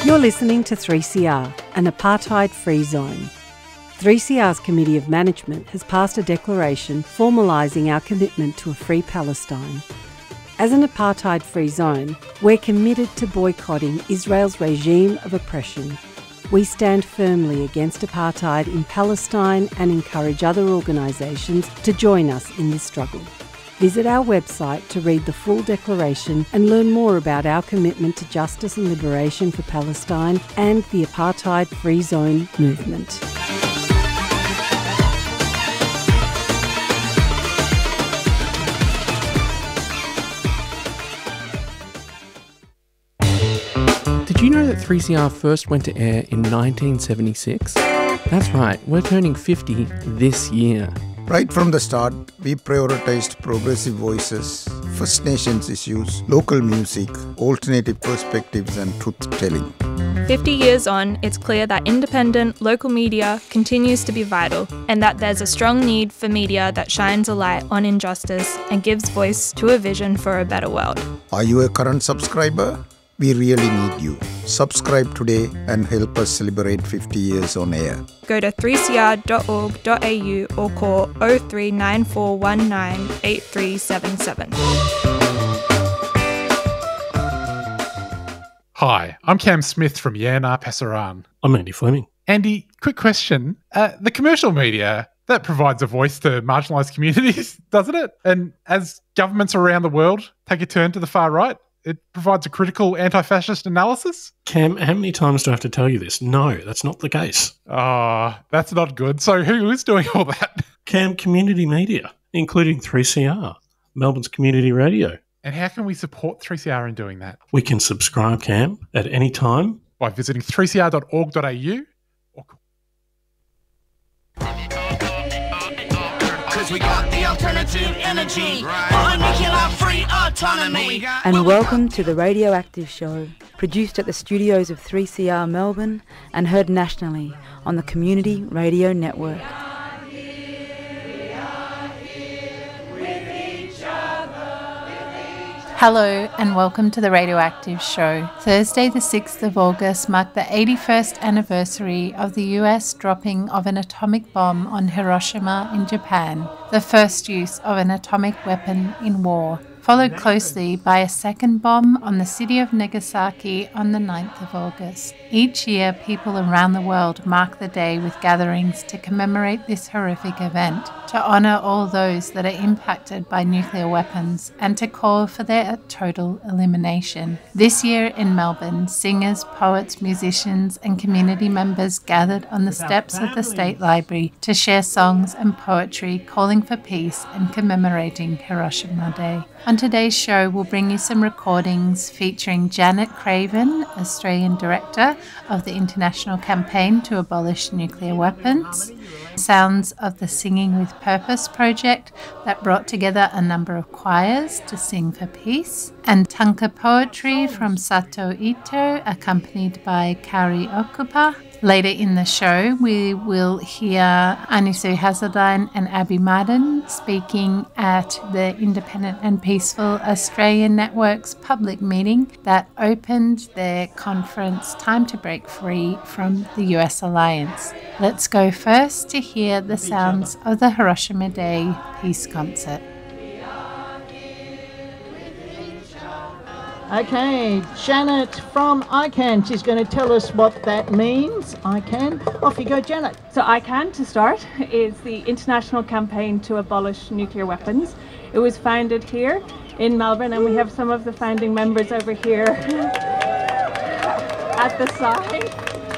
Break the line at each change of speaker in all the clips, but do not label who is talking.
You're listening to 3CR, an apartheid-free zone. 3CR's Committee of Management has passed a declaration formalising our commitment to a free Palestine. As an apartheid-free zone, we're committed to boycotting Israel's regime of oppression. We stand firmly against apartheid in Palestine and encourage other organisations to join us in this struggle. Visit our website to read the full declaration and learn more about our commitment to justice and liberation for Palestine and the apartheid-free zone movement.
Did you know that 3CR first went to air in 1976? That's right, we're turning 50 this year.
Right from the start, we prioritized progressive voices, First Nations issues, local music, alternative perspectives and truth-telling.
50 years on, it's clear that independent, local media continues to be vital and that there's a strong need for media that shines a light on injustice and gives voice to a vision for a better world.
Are you a current subscriber? We really need you. Subscribe today and help us celebrate 50 years on air.
Go to 3cr.org.au or call 0394198377.
Hi, I'm Cam Smith from Yana Pasaran.
I'm Andy Fleming.
Andy, quick question. The commercial media, that provides a voice to marginalised communities, doesn't it? And as governments around the world take a turn to the far right, it provides a critical anti-fascist analysis?
Cam, how many times do I have to tell you this? No, that's not the case.
Oh, that's not good. So who is doing all that?
Cam, community media, including 3CR, Melbourne's community radio.
And how can we support 3CR in doing that?
We can subscribe, Cam, at any time.
By visiting 3cr.org.au or
we got the alternative energy, nuclear free autonomy.
And welcome to the Radioactive Show, produced at the studios of 3CR Melbourne and heard nationally on the Community Radio Network.
Hello and welcome to the Radioactive Show. Thursday the 6th of August marked the 81st anniversary of the US dropping of an atomic bomb on Hiroshima in Japan, the first use of an atomic weapon in war, followed closely by a second bomb on the city of Nagasaki on the 9th of August. Each year, people around the world mark the day with gatherings to commemorate this horrific event, to honour all those that are impacted by nuclear weapons, and to call for their total elimination. This year in Melbourne, singers, poets, musicians and community members gathered on the steps of the State Library to share songs and poetry calling for peace and commemorating Hiroshima Day. On today's show, we'll bring you some recordings featuring Janet Craven, Australian Director of the International Campaign to Abolish Nuclear Weapons, sounds of the Singing with Purpose project that brought together a number of choirs to sing for peace, and tanka poetry from Sato Ito, accompanied by Kari Okupa. Later in the show, we will hear Anisu Hazeldine and Abby Marden speaking at the Independent and Peaceful Australian Network's public meeting that opened their conference Time to Break Free from the US Alliance. Let's go first to hear the sounds of the Hiroshima Day Peace Concert.
Okay, Janet from ICAN, she's going to tell us what that means. ICAN, off you go, Janet.
So ICAN, to start, is the International Campaign to Abolish Nuclear Weapons. It was founded here in Melbourne, and we have some of the founding members over here at the side.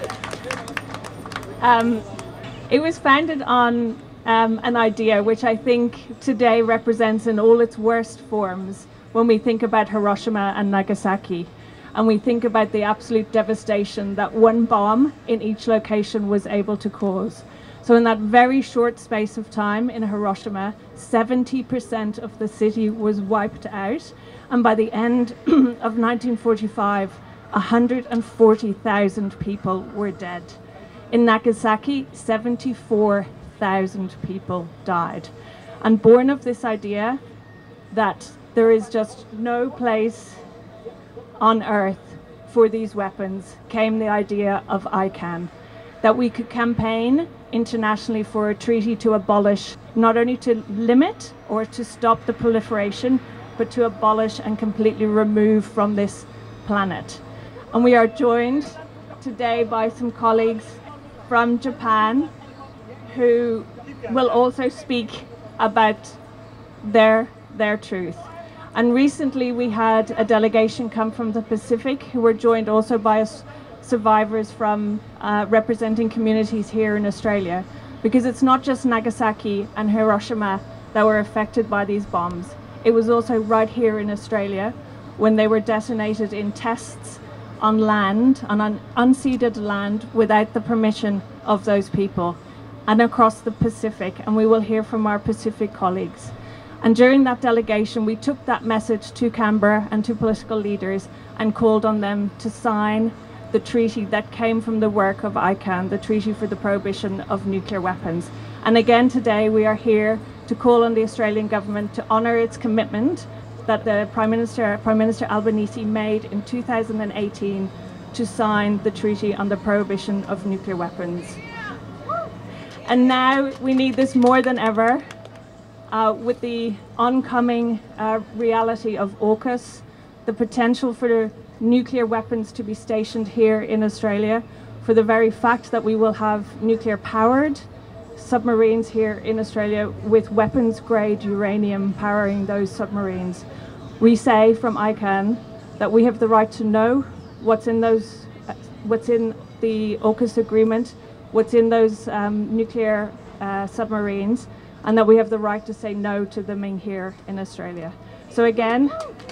It was founded on an idea which I think today represents in all its worst forms when we think about Hiroshima and Nagasaki, and we think about the absolute devastation that one bomb in each location was able to cause. So in that very short space of time in Hiroshima, 70% of the city was wiped out, and by the end of 1945, 140,000 people were dead. In Nagasaki, 74,000 people died. And born of this idea that there is just no place on earth for these weapons came the idea of ICAN, that we could campaign internationally for a treaty to abolish, not only to limit or to stop the proliferation, but to abolish and completely remove from this planet. And we are joined today by some colleagues from Japan who will also speak about their truth. And recently we had a delegation come from the Pacific who were joined also by survivors from representing communities here in Australia, because it's not just Nagasaki and Hiroshima that were affected by these bombs. It was also right here in Australia when they were detonated in tests on land, on unceded land, without the permission of those people, and across the Pacific. And we will hear from our Pacific colleagues. And during that delegation, we took that message to Canberra and to political leaders and called on them to sign the treaty that came from the work of ICAN, the Treaty for the Prohibition of Nuclear Weapons. And again today we are here to call on the Australian government to honour its commitment that the Prime Minister Albanese made in 2018 to sign the Treaty on the Prohibition of Nuclear Weapons. And now we need this more than ever. With the oncoming reality of AUKUS, the potential for nuclear weapons to be stationed here in Australia, for the very fact that we will have nuclear-powered submarines here in Australia with weapons-grade uranium powering those submarines. We say from ICAN that we have the right to know what's in the AUKUS agreement, what's in those nuclear submarines, and that we have the right to say no to them here in Australia. So again,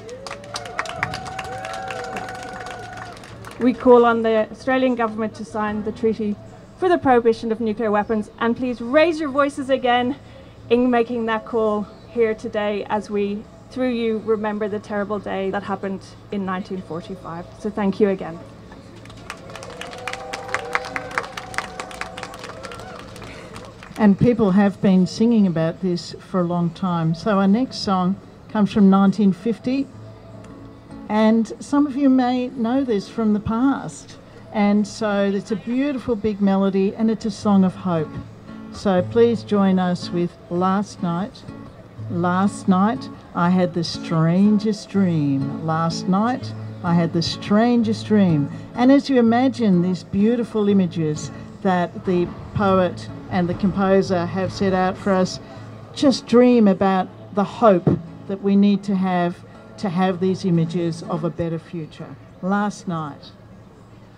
we call on the Australian government to sign the Treaty for the Prohibition of Nuclear Weapons, and please raise your voices again in making that call here today as we, through you, remember the terrible day that happened in 1945. So thank you again.
And people have been singing about this for a long time. So our next song comes from 1950. And some of you may know this from the past. And so it's a beautiful big melody and it's a song of hope. So please join us with Last Night. Last night I had the strangest dream. Last night I had the strangest dream. And as you imagine these beautiful images that the poet and the composer have set out for us, just dream about the hope that we need to have these images of a better future. Last night.